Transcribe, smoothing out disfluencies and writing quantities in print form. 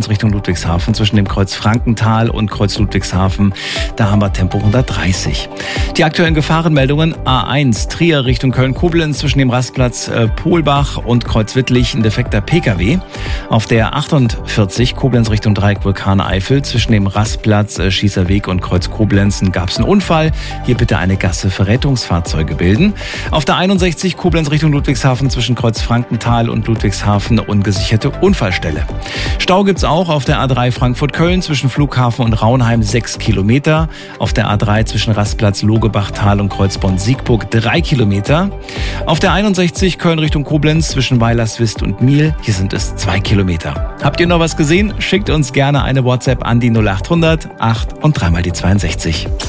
Richtung Ludwigshafen zwischen dem Kreuz Frankenthal und Kreuz Ludwigshafen. Da haben wir Tempo 130. Die aktuellen Gefahrenmeldungen: A1 Trier Richtung Köln-Koblenz zwischen dem Rastplatz Pohlbach und Kreuz Wittlich ein defekter Pkw. Auf der 48 Koblenz Richtung Dreieck Vulkaneifel zwischen dem Rastplatz Schießerweg und Kreuz Koblenz gab es einen Unfall. Hier bitte eine Gasse für Rettungsfahrzeuge bilden. Auf der 61 Koblenz Richtung Ludwigshafen zwischen Kreuz Frankenthal und Ludwigshafen ungesicherte Unfallstelle. Stau gibt's auch auf der A3 Frankfurt-Köln zwischen Flughafen und Raunheim 6 Kilometer. Auf der A3 zwischen Rastplatz Logebachtal und Kreuzborn-Siegburg 3 Kilometer. Auf der 61 Köln Richtung Koblenz zwischen Weilerswist und Miel. Hier sind es 2 Kilometer. Habt ihr noch was gesehen? Schickt uns gerne eine WhatsApp an die 0800 8 und 3 mal die 62.